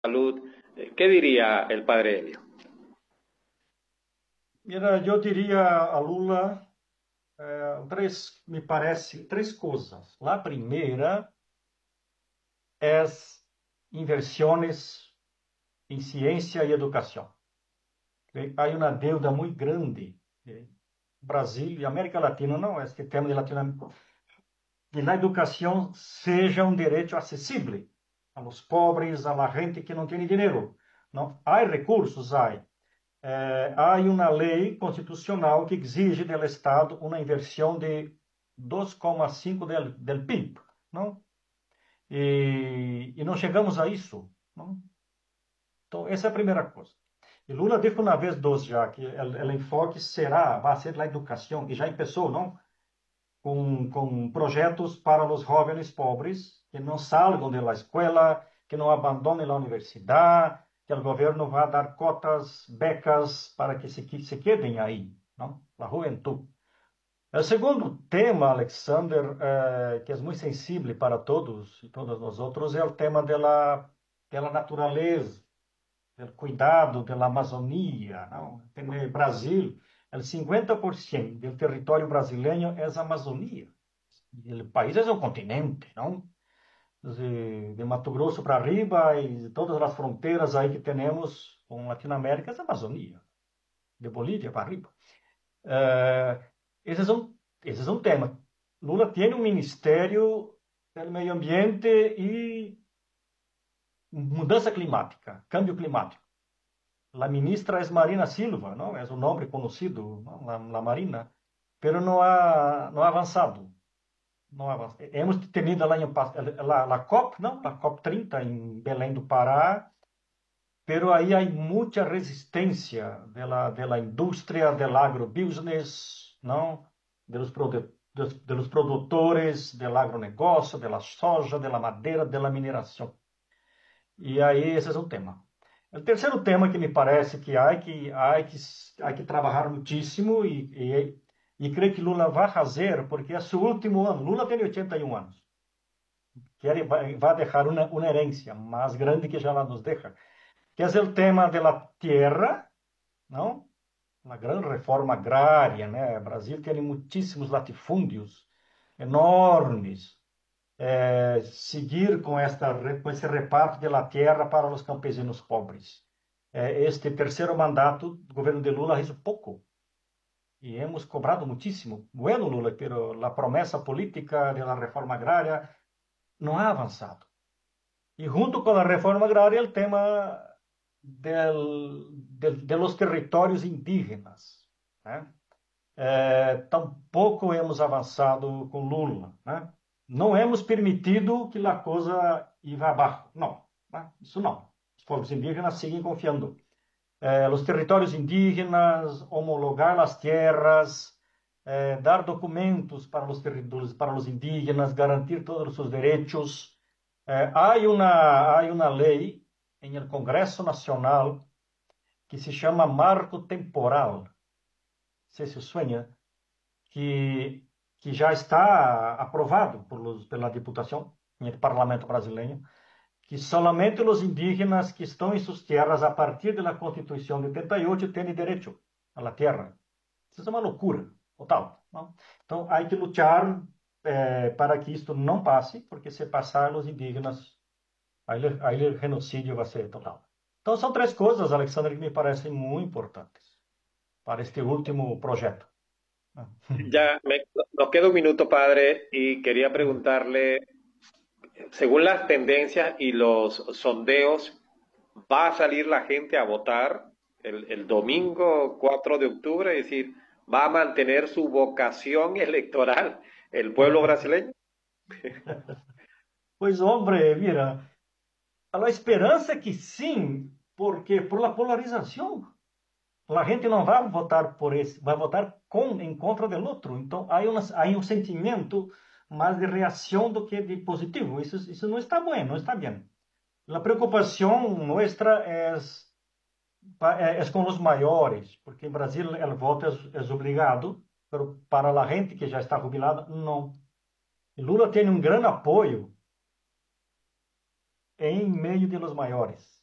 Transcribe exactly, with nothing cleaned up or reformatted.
salud. Eh, ¿Qué diría el padre Elio? Mira, eu diria a Lula eh, três, me parece, três coisas. A primeira é inversões em ciência e educação. Há uma deuda muito grande. eh, Brasil e América Latina, não, este tema de Latinoamérica, que na educação seja um direito acessível aos pobres, à gente que não tem dinheiro. Não, há recursos, há. Eh, há uma lei constitucional que exige do Estado uma inversão de dois vírgula cinco del, del P I B, não? E, e não chegamos a isso, não? Então, essa é a primeira coisa. E Lula disse uma vez dos já que o enfoque será, vai ser a educação, e já começou, não? Com, com projetos para os jovens pobres que não salgam da escola, que não abandonem a universidade, que o governo vai dar cotas, becas para que se, que se quedem aí, não? A juventude. O segundo tema, Alexander, eh, que é muito sensível para todos e todos nós outros, é o tema da da natureza, do cuidado da Amazônia, não? No Brasil, o cinquenta por cento do território brasileiro é a Amazônia. O país é um continente, não? De, de Mato Grosso para arriba e todas as fronteiras aí que temos com Latinoamérica é a Amazônia, de Bolívia para arriba. Uh, esse, é um, esse é um tema. Lula tem um Ministério do Meio Ambiente e Mudança Climática, Câmbio Climático. A ministra é Marina Silva, não? É o nome conhecido, na, na Marina, mas não ha, não ha avançado. Não avança. Hemos tenido lá em, la, la COP, não? La COP trinta em Belém do Pará, pero aí há muita resistência da da indústria, do agrobusiness, não? Dos, produ, dos, dos produtores, do agronegócio, da soja, da madeira, da mineração. E aí esse é um tema. O terceiro tema que me parece que há que há que há que trabalhar muitíssimo e, e, e creio que Lula vai fazer porque é seu último ano. Lula tem oitenta e um anos. Que vai, vai deixar uma, uma herência mais grande que já lá nos deixa. Que é o tema da terra, não? Uma grande reforma agrária, né? O Brasil tem muitíssimos latifúndios enormes. É, seguir com, esta, com esse reparto da terra para os campesinos pobres. É, este terceiro mandato do governo de Lula fez pouco. E hemos cobrado muitíssimo. Bueno, Lula, pero a promessa política da reforma agrária não ha avançado. E junto com a reforma agrária, o tema del, del, de los territórios indígenas. Né? É, tampouco hemos avançado com Lula. Né? Não hemos permitido que a coisa vá abaixo. Não, né? Isso não. Os povos indígenas seguem confiando. Eh, os territórios indígenas, homologar as terras, eh, dar documentos para os territórios, para os indígenas, garantir todos os seus direitos. Eh, há uma há uma lei em el Congresso Nacional que se chama Marco Temporal, não sei se suena, que que já está aprovado por los, pela Diputação no Parlamento brasileiro, que somente os indígenas que estão em suas terras a partir da Constituição de oitenta e oito têm direito à terra. Isso é uma loucura total. Não? Então, há que lutar eh, para que isto não passe, porque se passar, os indígenas, aí, aí o genocídio vai ser total. Então, são três coisas, Alexandre, que me parecem muito importantes para este último projeto. Ya me- nos queda un minuto, padre, y quería preguntarle, según las tendencias y los sondeos, ¿va a salir la gente a votar el, el domingo cuatro de octubre? Es decir, ¿va a mantener su vocación electoral el pueblo brasileño? Pois, hombre, mira, a esperança é que sim, porque por la polarização. A gente não vai votar por esse, vai votar com, em contra do outro. Então, há, uma, há um sentimento mais de reação do que de positivo. Isso, isso não está bom, não está bem. A preocupação nossa é, é, é com os maiores, porque em Brasil o voto é, é obrigado, mas para a gente que já está jubilada, não. E Lula tem um grande apoio em meio de los maiores.